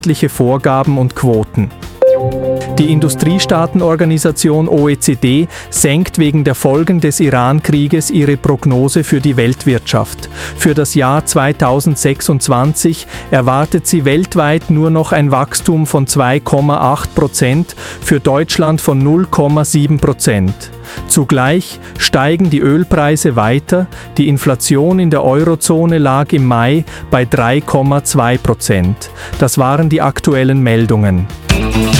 wissenschaftliche Vorgaben und Quoten. Die Industriestaatenorganisation OECD senkt wegen der Folgen des Iran-Krieges ihre Prognose für die Weltwirtschaft. Für das Jahr 2026 erwartet sie weltweit nur noch ein Wachstum von 2,8%, für Deutschland von 0,7%. Zugleich steigen die Ölpreise weiter, die Inflation in der Eurozone lag im Mai bei 3,2%. Das waren die aktuellen Meldungen.